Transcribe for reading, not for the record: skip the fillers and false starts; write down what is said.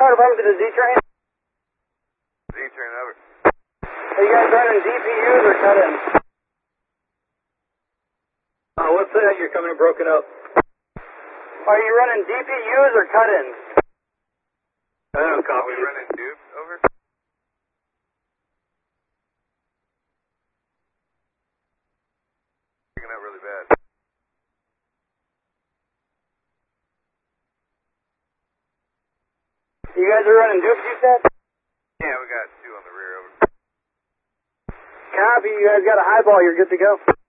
Welcome to the Z-Train. Z-Train, over. Are you guys running DPUs or cut-ins? What's that? You're coming in broken up. Are you running DPUs or cut-ins? I don't Are copy. we running dupes, over? Picking up really bad. You guys are running dupes, you said? Yeah, we got 2 on the rear, over. Copy, you guys got a highball, you're good to go.